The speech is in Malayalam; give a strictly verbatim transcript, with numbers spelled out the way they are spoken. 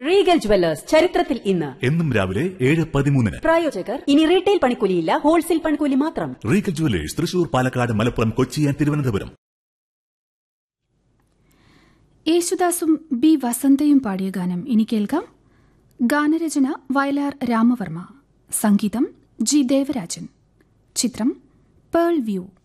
റീഗൽ ജുവല്ലേഴ്സ് ചരിത്രത്തിൽ ഇന്ന് എന്നും രാവിലെ ഏഴ് പതിമൂന്നിന്. പ്രായോജകർ ഇനി റീറ്റെയിൽ പണിക്കൂലിയില്ല, ഹോൾസെയിൽ പണിക്കൂലി മാത്രം. Regal jewellers Thrissur, Palakkad, Malappuram, Kochi and Thiruvananthapuram. യേശുദാസും ബി വസന്തയും പാടിയ ഗാനം ഇനി കേൾക്കാം. ഗാനരചന വയലാർ രാമവർമ്മ, സംഗീതം ജി ദേവരാജൻ. ചിത്രം പേൾ വ്യൂ.